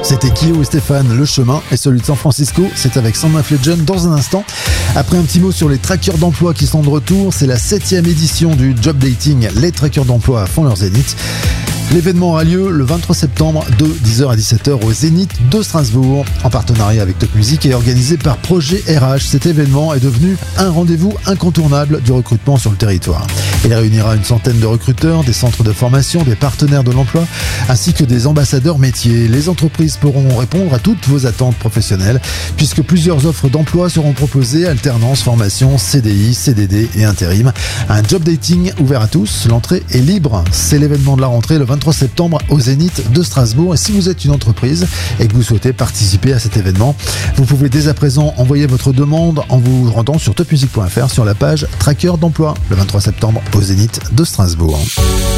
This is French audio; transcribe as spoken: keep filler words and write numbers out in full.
C'était Kyo et Stéphane. Le chemin est celui de San Francisco. C'est avec cent neuf Legends dans un instant. Après un petit mot sur les trackers d'emploi qui sont de retour, c'est la septième édition du Job Dating. Les trackers d'emploi font leur zénith. L'événement aura lieu le vingt-trois septembre de dix heures à dix-sept heures au Zénith de Strasbourg, en partenariat avec Top Music et organisé par Projet R H. Cet événement est devenu un rendez-vous incontournable du recrutement sur le territoire. Il réunira une centaine de recruteurs, des centres de formation, des partenaires de l'emploi, ainsi que des ambassadeurs métiers. Les entreprises pourront répondre à toutes vos attentes professionnelles, puisque plusieurs offres d'emploi seront proposées, alternance, formation, C D I, C D D et intérim. Un job dating ouvert à tous, l'entrée est libre. C'est l'événement de la rentrée le vingt-trois septembre au Zénith de Strasbourg. Et si vous êtes une entreprise et que vous souhaitez participer à cet événement, vous pouvez dès à présent envoyer votre demande en vous rendant sur top music point f r sur la page Tracker d'emploi le vingt-trois septembre au Zénith de Strasbourg.